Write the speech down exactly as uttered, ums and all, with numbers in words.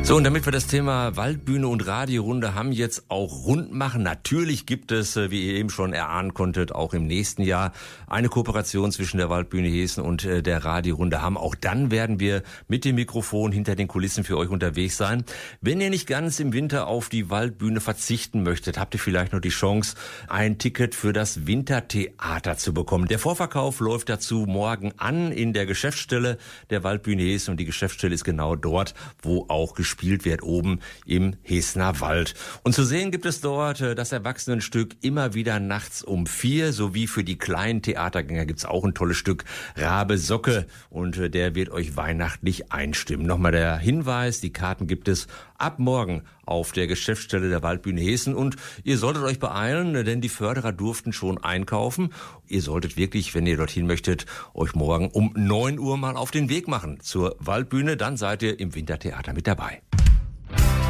So, und damit wir das Thema Waldbühne und Radiorunde haben jetzt auch rund machen. Natürlich gibt es, wie ihr eben schon erahnen konntet, auch im nächsten Jahr eine Kooperation zwischen der Waldbühne Hessen und der Radiorunde Hamm. Auch dann werden wir mit dem Mikrofon hinter den Kulissen für euch unterwegs sein. Wenn ihr nicht ganz im Winter auf die Waldbühne verzichten möchtet, habt ihr vielleicht noch die Chance, ein Ticket für das Wintertheater zu bekommen. Der Vorverkauf läuft dazu morgen an in der Geschäftsstelle der Waldbühne Hessen und die Geschäftsstelle ist genau dort, wo auch gespielt wird, oben im Hessener Wald. Und zu sehen gibt es dort das Erwachsenenstück immer wieder nachts um vier, sowie für die kleinen Theatergänger gibt es auch ein tolles Stück, Rabe Socke, und der wird euch weihnachtlich einstimmen. Nochmal der Hinweis, die Karten gibt es ab morgen auf der Geschäftsstelle der Waldbühne Hessen und ihr solltet euch beeilen, denn die Förderer durften schon einkaufen. Ihr solltet wirklich, wenn ihr dorthin möchtet, euch morgen um neun Uhr mal auf den Weg machen zur Waldbühne, dann seid ihr im Wintertheater mit dabei.